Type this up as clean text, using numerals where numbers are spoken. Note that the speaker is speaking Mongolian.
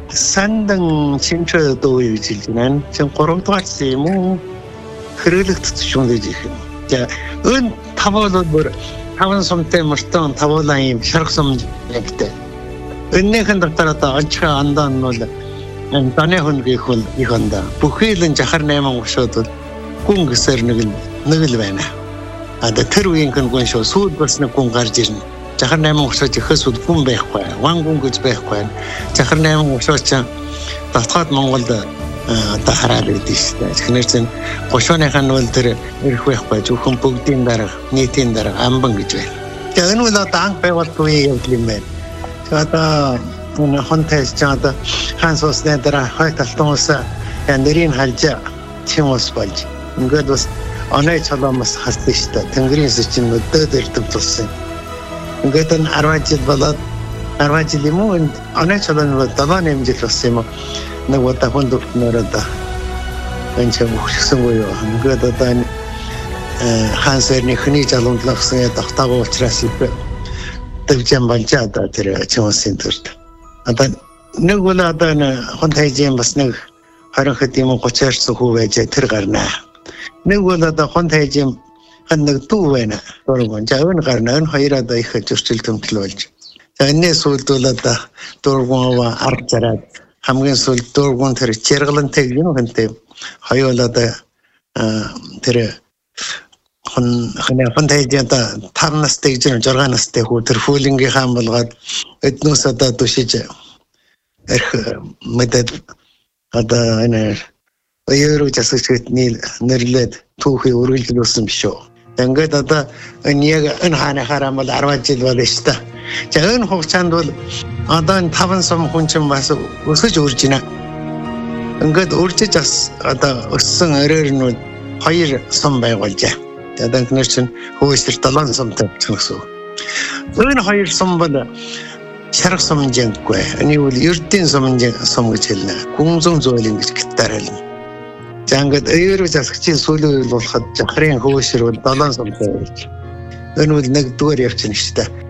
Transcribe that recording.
산등 신초도 유지지난 지금 고롱도같이 뭐 흐르륵 듣으시는지 자, 은 타보도 뭐 타본 섬때 뭐스던 타보라이 샤르섬 때 은내 흔들 따라다 안치가 안다는 놀라 단에 흔게 혼 이건다 부회는 자하네만 오셔도 공그서 느글 배나 아다 트루인 근권쇼 수드버스는 공가르지는 자하네만 오셔지 허수도 꿈배kho야 왕공그지 배kho야 자하네만 오셔자 다ታት 몽골다 다하라를 디시다 그늘은 고쇼네 간월들 이렇게 해봐 조금 бүгдийн дараа нийтийн дараа амбан гэж байна. За энэ бол одоо анх байгуулсан үеийн явдал юм байна. Одоо энэ хонтайс чад ханс усны дараа хой талтан ус нэрийн халж чим ус болж ингээд бас оной чолоомос хасдаг шүү дээ. Тэнгэрийн сүчин өдөөд ирдэв тулсан. Ингээд энэ 10 жил болоод 10 жил юм уу оной чолоон бол 7 жил болсон юм уу? Нэг удаа хүндөртнөрөд энэ ч өгсөн гоё. Ингээд одоо хансэрний хүний залуундлахсан давтаагаа уучраас төвжин банчаад тэр чимсэн төрд. Одоо нэг бол одоо хонтайжийн бас нэг 20 хэд юм 30 орчим хүү байж тэр гарна. Нэг бол одоо хонтайжийн нэг дүү байна. Дөрвөн жавн гарна. Энэ хоёр одоо их зөрчил төмтөл болж. За энэ сүүлд бол одоо дөрвөн арга зараад хамгийн сүүл дөрвөн тэр чиргалантай юм хэнтэй хоёул одоо тэр хонтайжиада 5 настай гэж 6 настай хүү тэр фүүлингийн хаан болгоод эднээс одоо түшиж эрх мэдэд одоо энэ оёроо засагчны нэрлээд түүхий өргөлдүүлсэн биш үү. Ингээд одоо энэ яг энэ хааны харамал 10 жил болно шүү дээ. За энэ хугацаанд бол одоо 5 сум хүн чинь бас өсөж үрж байна. Ингээд үржиж бас одоо өссөн өрөөрнүүд 2 сум байгуулжээ. Одоо энэ чинь хөөсөр 7 сумтай гэсэн. Энэ 2 сум бол шарх сумжингүй. Энэ бол ердийн сум гэж хэлнэ. Гүнзэн зөөлөн гэж гитар хэлнэ. За ингээд өөрөөр засагчийн сүүлийн үйл болоход жахрын хөөсөр бол 7 сумтай байж. Энэ бол нэг дугаар явчихна шүү дээ.